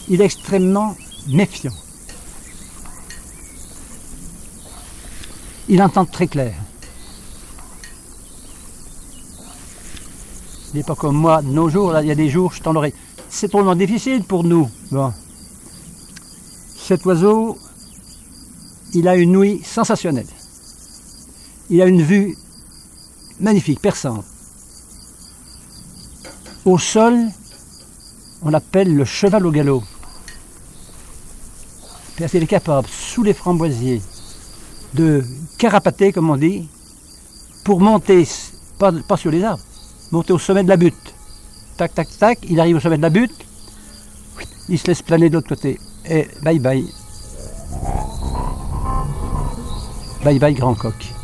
Il est extrêmement méfiant. Il entend très clair. Il n'est pas comme moi, de nos jours, là, il y a des jours, je tends l'oreille. C'est trop difficile pour nous. Bon. Cet oiseau, il a une ouïe sensationnelle. Il a une vue magnifique, perçante. Au sol, on l'appelle le cheval au galop. Parce qu'il est capable, sous les framboisiers, de carapater, comme on dit, pour monter, pas sur les arbres, monter au sommet de la butte. Tac, tac, tac, il arrive au sommet de la butte, il se laisse planer de l'autre côté. Et bye bye. Bye bye grand coq.